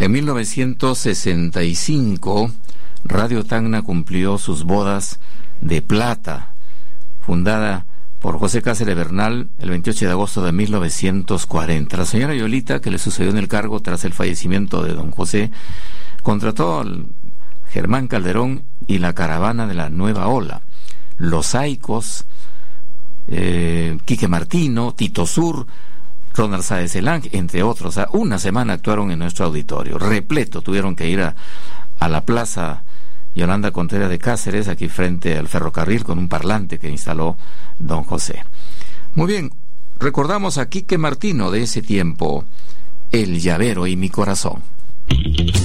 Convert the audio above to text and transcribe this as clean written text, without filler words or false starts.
En 1965, Radio Tacna cumplió sus bodas de plata, fundada por José Cáceres Bernal el 28 de agosto de 1940. La señora Yolita, que le sucedió en el cargo tras el fallecimiento de don José, contrató al Germán Calderón y la caravana de la Nueva Ola, Los Aicos, Quique Martino, Tito Sur, Ronald Sáez Elang, entre otros. Una semana actuaron en nuestro auditorio, repleto. Tuvieron que ir a la plaza Yolanda Contreras de Cáceres, aquí frente al ferrocarril, con un parlante que instaló don José. Muy bien, recordamos a Quique Martino de ese tiempo, El Llavero y mi corazón.